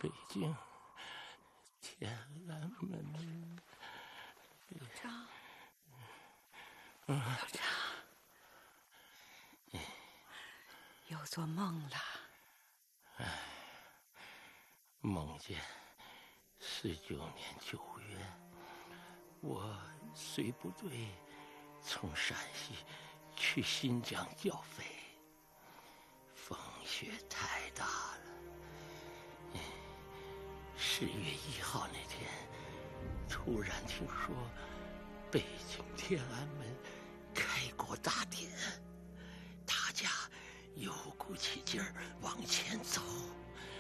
北京天安门。 老张， 老张，又做梦了。 梦见19年9月，我随部队从陕西去新疆剿匪，风雪太大了。10月1号那天，突然听说北京天安门开国大典，大家又鼓起劲儿往前走。